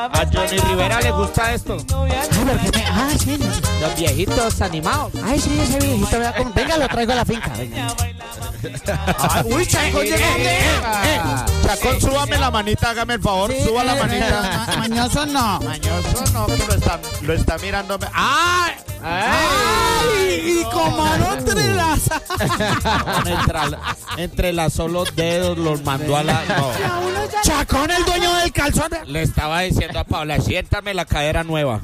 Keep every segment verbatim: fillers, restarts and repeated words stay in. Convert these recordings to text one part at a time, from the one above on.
A Johnny Rivera le gusta esto. Ay, ¿por qué me...? Ah, sí. Los viejitos animados. Ay, sí, ese viejito. Vea cómo... Venga, lo traigo a la finca. Venga. Ay, uy, Chacón, llega. Eh, Chacón, súbame la manita, hágame el favor. Sí, Suba la eh, manita. eh, Mañoso no. Mañoso no, que lo está, lo está mirando. ¡Ah! Ay, y como no entrelaza. Entre- Entrelazó los dedos, los mandó a la... No. Chacón, el dueño del calzón. Le estaba diciendo a Paula, siéntame la cadera nueva.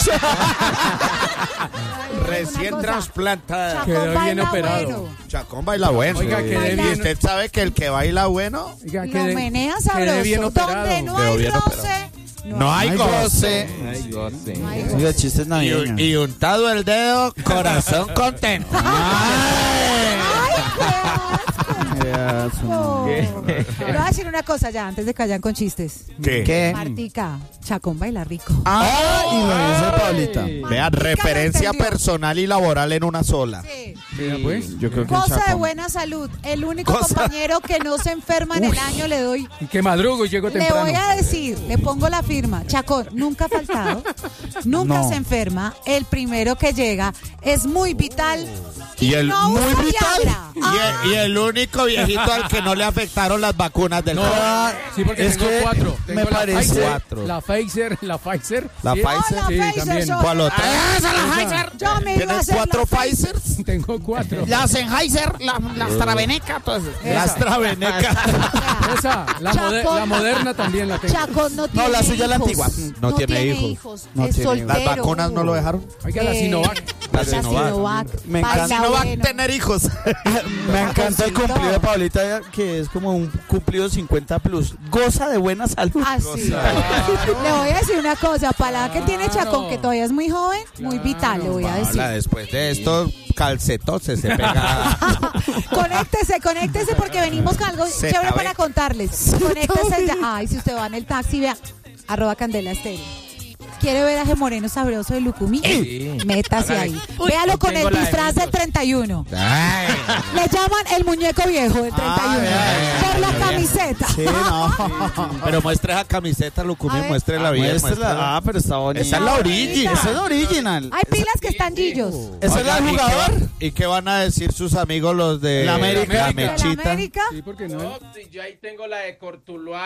Recién trasplantada. Quedó bien operado. Bueno. Chacón baila bueno. Oiga, Sí. quedé ¿Y bien. usted sabe que el que baila bueno, Oiga, Lo quedé- menea quedé bien sabroso. operado. Donde no Quedó hay bien roce, no hay goce? Ay, goce. no hay Oiga, goce. chistes Y, navideños. y untado el dedo, corazón contento. ¡Ay, qué asco! Qué asco. No. Le voy a decir una cosa ya, antes de que vayan con chistes. ¿Qué? ¿Qué? Martica, Chacón baila rico. Ah, y lo dice Paulita. Vea, referencia entendió. personal y laboral en una sola. Sí. Vea, pues. Yo creo que Cosa de Chacón. buena salud. El único Cosa- compañero que no se enferma en el año le doy. Y que madrugo y llego Le temprano. voy a decir, le pongo la firma. Chacón, nunca ha faltado, nunca No. se enferma. El primero que llega es muy vital. Y el no muy usa vital. Viagra. Y Ah, el, y el único viejito al que no le afectaron las vacunas del No, COVID. sí, porque Es tengo que cuatro. me Tengo la parece- Pfizer, Cuatro. La Pfizer, la Pfizer. La sí. Pfizer. la Sí, Pfizer, también. yo- ¿Cuál otra? ¡Esa, la Pfizer! Yo me iba a ¿Tienes hacer cuatro la Pfizer. Pfizers? Tengo cuatro. La Sennheiser, la, la AstraZeneca, todas esas. La AstraZeneca. Esa, la, mode- Chacón. la moderna también la tengo. Chacón no tiene la suya, la hijos. antigua. No tiene hijos. No es tiene hijos. soltero. ¿Las vacunas no lo dejaron? Oiga, la Eh, Sinovac. La La Sinovac. Sinovac. Me Baila encanta. Si no va a bueno. tener hijos. Me encanta el Jaconcito. cumplido de Paulita, que es como un cumplido cincuenta plus. Goza de buena salud. Ah, sí. Le voy a decir una cosa, para la que tiene Chacón, que todavía es muy joven, muy vital, le voy a decir. Paula, después de estos calcetoses se pega. Conéctese, conéctese porque venimos con algo Se chévere tabe. para contarles. Conéctese ya. Ay, si usted va en el taxi, vea, arroba Candela Estéreo. ¿Quiere ver a J. Moreno sabroso de Lucumí? Sí. Métase ahí. Véalo yo con tengo el la de disfraz del Millos. treinta y uno. Ay. Le llaman el muñeco viejo del treinta y uno. ay, por la camiseta. Sí, no. Pero muestre esa camiseta, Lucumí, A ver. muéstrela bien. Muéstrala. muéstrela. Ah, pero está bonita. Esa es la original. Esa es la original. Hay pilas que están gillos. Esa es la Oiga, del ¿y qué jugador. va- ¿Y qué van a decir sus amigos los de La América. La ¿De la Mechita? América? Sí, porque no. No, sí, yo ahí tengo la de Cortuluá,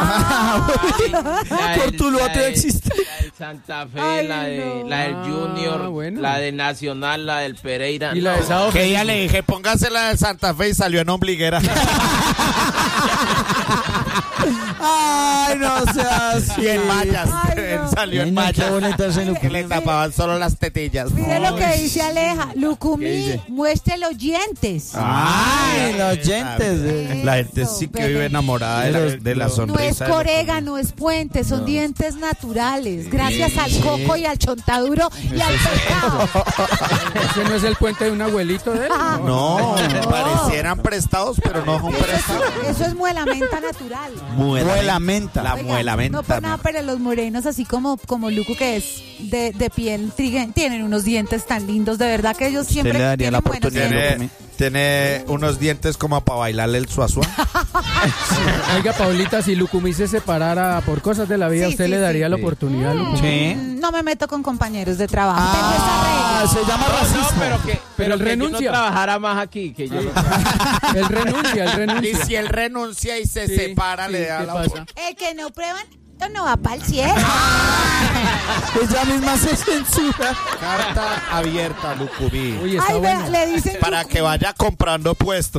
Ah. la de... la del- Cortuluá la todavía del- existe. La del Santa Fe, Ay, la, de, no. la del Ah, Junior, bueno. la del Nacional, la del Pereira. Y la de no. Sao Que ya le dije, póngase la de Santa Fe y salió en ombliguera. Ay, no seas. Y en mallas. Ay, no. Salió en Ay, no, qué mallas. bonita esa Que Lucumí. le tapaban solo las tetillas. Mire lo que dice Aleja. ¿Qué Lucumí, dice? muestre los dientes. Ay, los oyentes. eh. La gente Eso, sí que bebé. vive enamorada de la, de la No es sonrisa. de corega, no es puente, son dientes naturales. Gracias al coco y al chontaduro y al pescado. Ese no es el puente de un abuelito de él. No, parecieran prestados, pero no son Eso prestados. es, eso es muelamenta natural. Muela menta. La Oiga, muela no por nada, menta. pero los morenos, así como, como Luco, que es de, de piel trigue- tienen unos dientes tan lindos. De verdad que ellos siempre le daría la tienen buenos oportunidad. dientes. Tiene, tiene unos dientes como para bailarle el suazua. Oiga, Paulita, si Lucumí se separara por cosas de la vida, Sí, ¿usted sí, le daría sí. la oportunidad a Lucumí? Sí. Mm, No me meto con compañeros de trabajo. Ah, Tengo esa regla. se llama No, no, racismo. pero que, pero él que yo renuncia. no trabajara más aquí, que yo no Él renuncia, él Y renuncia. si él renuncia y se Sí, separa, sí, le da ¿qué la pasa? El que no prueban, no va para el cielo. Ella misma se censura. carta abierta, Lucumí. Uy, está Ay, vea, bueno. le dicen Para que vaya comprando puesto.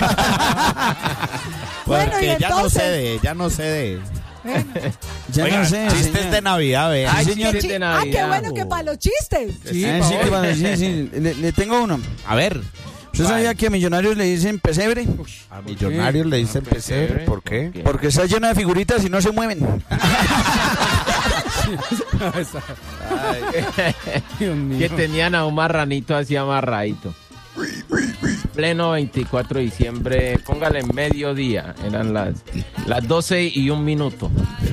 Bueno, Porque y ella no entonces- cede, ella no cede. Ya Oiga, no sé. chistes señor. de Navidad, vea. Ay, señor. chistes de Ah, qué Navidad. bueno que para los chistes. Sí, Eh, pa' sí, hoy. que va- sí, sí. Le, le tengo uno. A ver. ¿Usted sabía que a millonarios le dicen pesebre? A millonarios le dicen pesebre. ¿Por qué? Porque está lleno de figuritas y no se mueven. Dios mío. Que tenían a un marranito así amarradito. Pleno veinticuatro de diciembre, póngale mediodía, eran las, las doce y un minuto.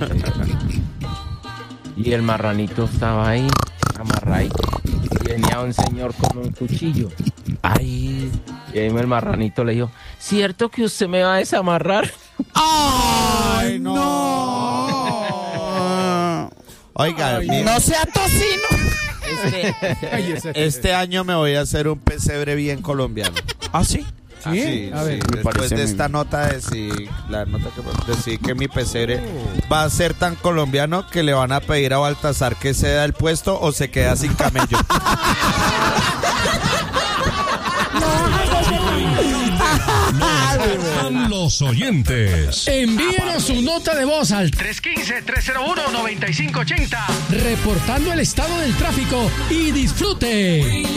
Y el marranito estaba ahí, amarradito. Y venía un señor con un cuchillo. Ay, y ahí el marranito le dijo, ¿cierto que usted me va a desamarrar? ¡Ay, no! Oiga, Ay, mi- No sea tocino. este, Ay, ese- este año me voy a hacer un pesebre bien colombiano. ¿Ah, sí? ¿Sí? Sí, A ver. sí. Me Después parece de muy esta bien. nota decidí, la nota que decidí que mi pesebre va a ser tan colombiano que le van a pedir a Baltasar que ceda el puesto o se queda sin camello. Están los oyentes. Envíenos su nota de voz al tres uno cinco, tres cero uno, nueve cinco ocho cero, reportando el estado del tráfico y disfrute.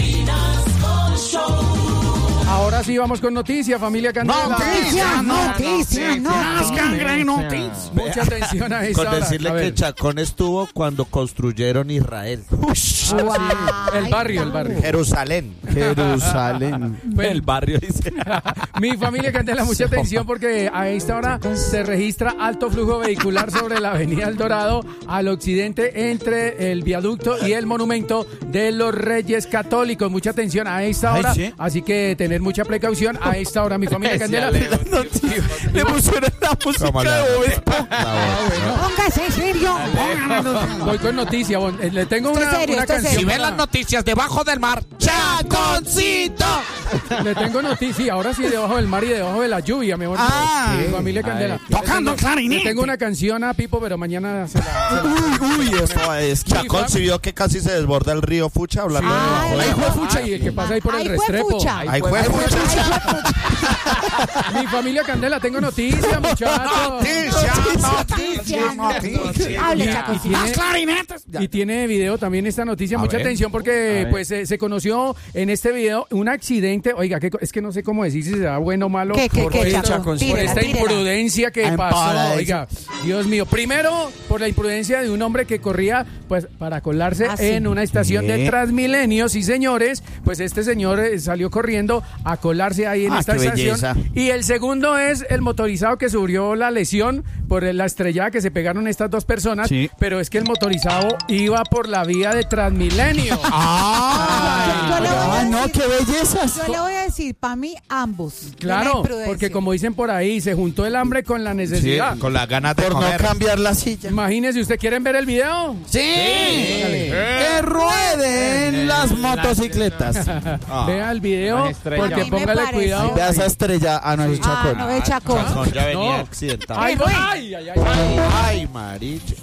Ahora sí vamos con noticias, familia Candela. Noticias, noticias, noticias, noticias. Mucha atención a esta Con hora. decirle A que ver. Chacón estuvo cuando construyeron Israel. Ah, sí, el barrio, el barrio. Jerusalén. Jerusalén. El barrio dice. Mi familia Candela, mucha atención porque a esta hora se registra alto flujo vehicular sobre la avenida El Dorado al occidente entre el viaducto y el monumento de los Reyes Católicos. Mucha atención a esta Ay, hora, ¿sí? así que tener mucha precaución a esta hora, mi familia Candela. Le pusieron la música Como la- de Bob Esponja. Ah, bueno. Póngase serio. Voy con noticia. bon- eh, Le tengo Esto es una, serio, una esto es canción. serio. Si ven para- las noticias debajo del mar, ¡Chaconcito! Le tengo noticia. Ahora sí, debajo del mar y debajo de la lluvia, mejor dicho. Ah. Mi familia Candela. Ay. Le Tocando tengo- clarinete. Le tengo una canción a Pipo, pero mañana se la. se la- Uy, uy, eso es. Chacón, si vio que casi se desborda el río Fucha hablando de Ay, debajo del Ay, mar. juepucha, y el que pasa ahí por el Ay, restrepo. juepucha. Ay, fue Mi familia Candela, tengo noticias, muchachos. Noticias, noticias. Hable, Y- y Chaco. tiene- Más clarinetes. Y tiene video también esta noticia, A mucha ver. atención porque pues eh, se conoció en este video un accidente, oiga, que, es que no sé cómo decir si será bueno o malo ¿Qué, qué, por, qué, esto- Chaco? por Tírela, esta tírela. imprudencia que Ah, pasó, empada, oiga, Dios mío. Primero, por la imprudencia de un hombre que corría pues para colarse Ah, sí. en una estación ¿Qué? de Transmilenio, sí señores, pues este señor eh, salió corriendo a colarse ahí en Ah, esta qué estación. belleza. Y el segundo es el motorizado que sufrió la lesión por la estrellada que se pegaron estas dos personas, Sí. pero es que el motorizado iba por la vía de Transmilenio. Ah, Yo le voy a ah, no, decir- qué bellezas. Yo le voy a decir, para mí, ambos. de la Claro, imprudencia. porque como dicen por ahí, se juntó el hambre con la necesidad. Con las ganas de Por no comer. cambiar la silla. Imagínense, ¿usted quieren ver el video? Sí, que rueden las motocicletas. Ah. Vea el video, Una estrella. A porque mí me póngale parece- cuidado. Vea esa estrella. Ah, no, es Ah, Chacón. no es Chacón. Chacón ya venía No. accidentado. Ay, Ay, ay, ay, ay. Ay, mariche.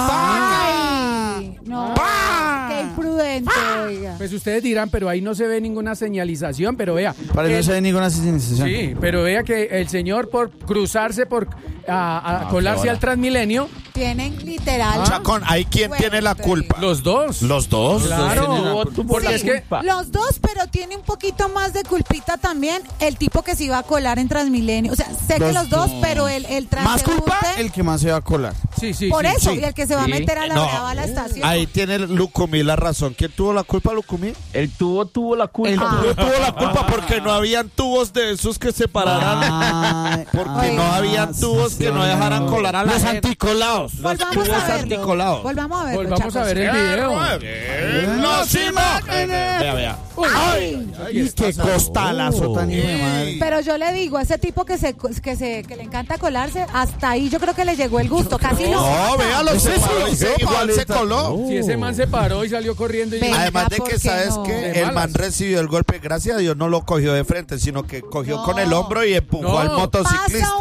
Ay, no, qué imprudente, oiga. Pues ustedes dirán, pero ahí no se ve ninguna señalización, pero vea. Para que no el- se ve ninguna señalización. Sí, pero vea que el señor por cruzarse, por a, a colarse al Transmilenio, Tienen literal. Chacón, ¿ahí quién Bueno, tiene la te culpa? los dos. Los dos. Claro, Tuvo- tuvo porque la es que culpa. Los dos, pero tiene un poquito más de culpita también el tipo que se iba a colar en Transmilenio. O sea, sé que Los los dos, dos. pero el, el Más culpa transeúnte, el que más se va a colar. sí, sí, por sí, eso, sí. y el que se va a Sí. meter a la No. brava a la estación. Ahí tiene Lucumí la razón. ¿Quién tuvo la culpa, Lucumí? El tubo tuvo la culpa. El Ah. tubo tuvo la culpa porque no habían tubos de esos que separaran. Ay, Porque Ay, no habían tubos que no dejaran colar a la Los gente. anticolados. Los Volvamos tubos a verlo. anticolados. Volvamos a verlo, Volvamos a ver el Chacos. video. Los imágenes. Vea, vea. Ay, Y qué costalazo tan hijo de madre. pero yo le digo, ese tipo que se, que se que le encanta colarse, hasta ahí yo creo que le llegó el gusto. Casi lo No, mata. vea, lo Ese separó y sí, se- igual se Paulita. coló. Si ese man se paró y salió corriendo y Venga, Además de ¿por que, qué ¿sabes no? qué? De El malas. man recibió el golpe, gracias a Dios no lo cogió de frente, sino que cogió No. con el hombro y empujó No. al motociclista. Pasa